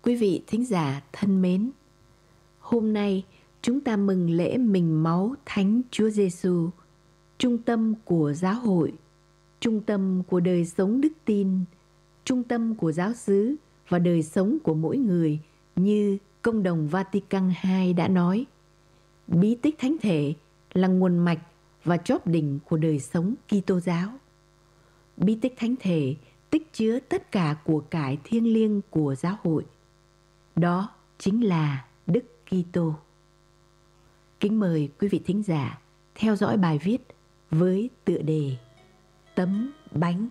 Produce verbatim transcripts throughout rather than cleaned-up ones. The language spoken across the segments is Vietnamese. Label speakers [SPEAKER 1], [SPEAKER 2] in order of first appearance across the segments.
[SPEAKER 1] Quý vị thính giả thân mến, hôm nay chúng ta mừng lễ mình máu Thánh Chúa Giêsu, trung tâm của giáo hội, trung tâm của đời sống đức tin, trung tâm của giáo xứ và đời sống của mỗi người, như Công đồng Vatican hai đã nói. Bí tích thánh thể là nguồn mạch và chóp đỉnh của đời sống Kitô giáo. Bí tích thánh thể tích chứa tất cả của cải thiêng liêng của giáo hội. Đó chính là Đức Kitô. Kính mời quý vị thính giả theo dõi bài viết với tựa đề Tấm bánh.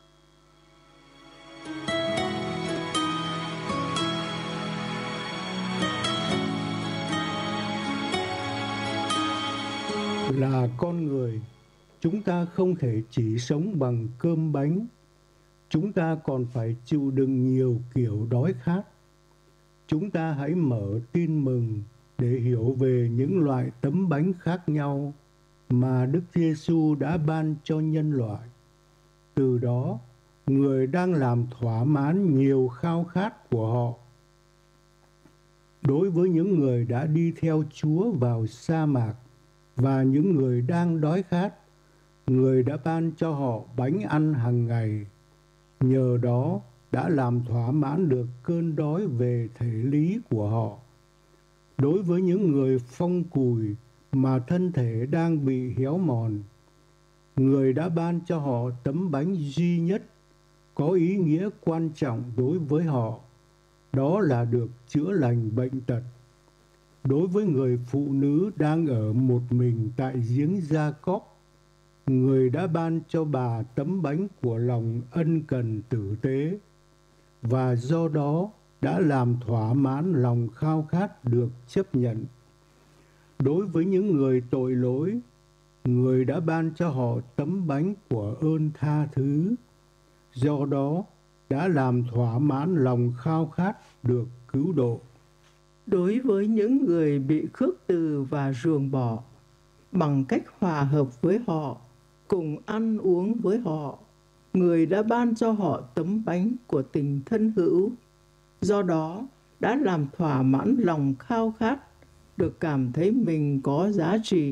[SPEAKER 2] Là con người, chúng ta không thể chỉ sống bằng cơm bánh. Chúng ta còn phải chịu đựng nhiều kiểu đói khát. Chúng ta hãy mở tin mừng để hiểu về những loại tấm bánh khác nhau mà Đức Giêsu đã ban cho nhân loại. Từ đó, người đang làm thỏa mãn nhiều khao khát của họ. Đối với những người đã đi theo Chúa vào sa mạc và những người đang đói khát, người đã ban cho họ bánh ăn hàng ngày. Nhờ đó đã làm thỏa mãn được cơn đói về thể lý của họ. Đối với những người phong cùi mà thân thể đang bị héo mòn, người đã ban cho họ tấm bánh duy nhất có ý nghĩa quan trọng đối với họ, đó là được chữa lành bệnh tật. Đối với người phụ nữ đang ở một mình tại giếng Gia-cóp, người đã ban cho bà tấm bánh của lòng ân cần tử tế, và do đó đã làm thỏa mãn lòng khao khát được chấp nhận. Đối với những người tội lỗi, người đã ban cho họ tấm bánh của ơn tha thứ, do đó đã làm thỏa mãn lòng khao khát được cứu độ.
[SPEAKER 3] Đối với những người bị khước từ và ruồng bỏ, bằng cách hòa hợp với họ, cùng ăn uống với họ, người đã ban cho họ tấm bánh của tình thân hữu, do đó đã làm thỏa mãn lòng khao khát được cảm thấy mình có giá trị.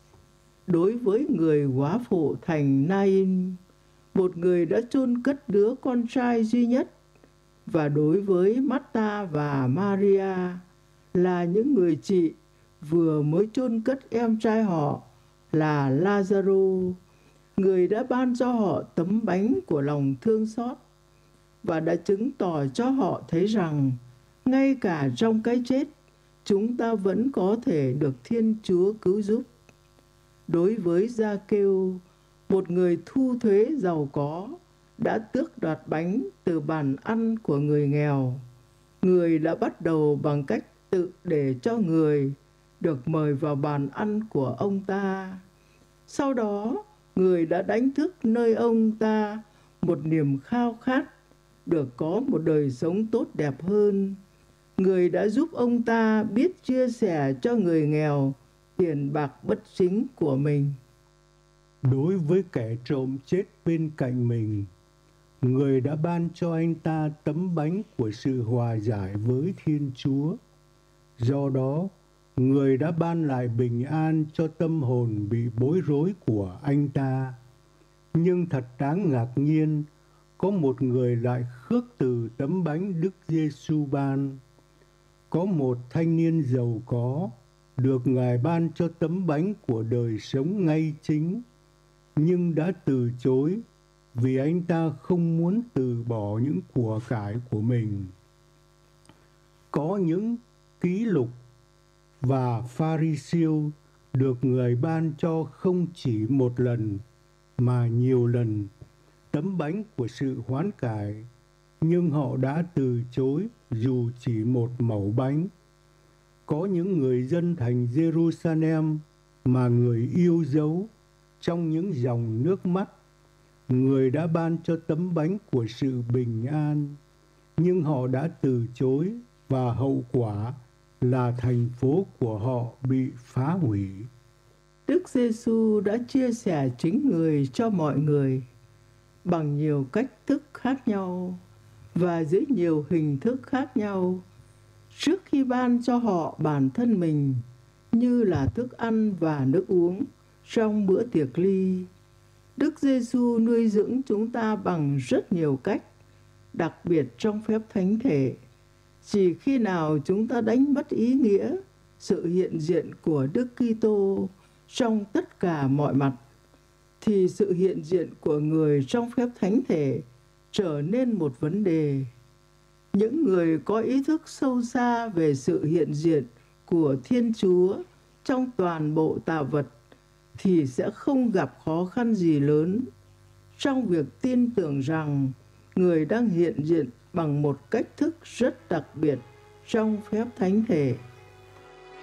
[SPEAKER 3] Đối với người góa phụ thành Nain, một người đã chôn cất đứa con trai duy nhất, và đối với Marta và Maria là những người chị vừa mới chôn cất em trai họ là Lazaro, người đã ban cho họ tấm bánh của lòng thương xót và đã chứng tỏ cho họ thấy rằng ngay cả trong cái chết, chúng ta vẫn có thể được Thiên Chúa cứu giúp. Đối với Gia-kêu, một người thu thuế giàu có, đã tước đoạt bánh từ bàn ăn của người nghèo. Người đã bắt đầu bằng cách tự để cho người được mời vào bàn ăn của ông ta. Sau đó, người đã đánh thức nơi ông ta một niềm khao khát được có một đời sống tốt đẹp hơn. Người đã giúp ông ta biết chia sẻ cho người nghèo tiền bạc bất chính của mình.
[SPEAKER 2] Đối với kẻ trộm chết bên cạnh mình, người đã ban cho anh ta tấm bánh của sự hòa giải với Thiên Chúa. Do đó, người đã ban lại bình an cho tâm hồn bị bối rối của anh ta. Nhưng thật đáng ngạc nhiên, có một người lại khước từ tấm bánh Đức Giêsu ban. Có một thanh niên giàu có, được Ngài ban cho tấm bánh của đời sống ngay chính, nhưng đã từ chối vì anh ta không muốn từ bỏ những của cải của mình. Có những ký lục và Pha-ri-siêu được người ban cho không chỉ một lần mà nhiều lần tấm bánh của sự hoán cải, nhưng họ đã từ chối dù chỉ một mẩu bánh. Có những người dân thành Jerusalem mà người yêu dấu trong những dòng nước mắt, người đã ban cho tấm bánh của sự bình an, nhưng họ đã từ chối và hậu quả là thành phố của họ bị phá hủy.
[SPEAKER 3] Đức Giêsu đã chia sẻ chính người cho mọi người bằng nhiều cách thức khác nhau, và dưới nhiều hình thức khác nhau trước khi ban cho họ bản thân mình như là thức ăn và nước uống trong bữa tiệc ly. Đức Giêsu nuôi dưỡng chúng ta bằng rất nhiều cách, đặc biệt trong phép thánh thể. Chỉ khi nào chúng ta đánh mất ý nghĩa sự hiện diện của Đức Kitô trong tất cả mọi mặt, thì sự hiện diện của người trong phép thánh thể trở nên một vấn đề. Những người có ý thức sâu xa về sự hiện diện của Thiên Chúa trong toàn bộ tạo vật thì sẽ không gặp khó khăn gì lớn trong việc tin tưởng rằng người đang hiện diện bằng một cách thức rất đặc biệt trong phép thánh thể.